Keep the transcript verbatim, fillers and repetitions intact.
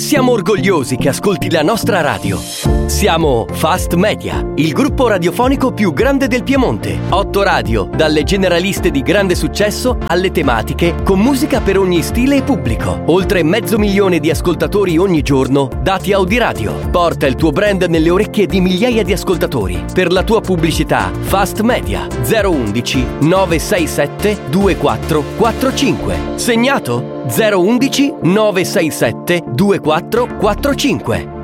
Siamo orgogliosi che ascolti la nostra radio. Siamo Fast Media, il gruppo radiofonico più grande del Piemonte. Otto radio, dalle generaliste di grande successo alle tematiche, con musica per ogni stile e pubblico. Oltre mezzo milione di ascoltatori ogni giorno, dati Audiradio. Porta il tuo brand nelle orecchie di migliaia di ascoltatori. Per la tua pubblicità, Fast Media zero undici nove sei sette due quattro quattro cinque. Segnato? zero undici nove sei sette due quattro quattro cinque.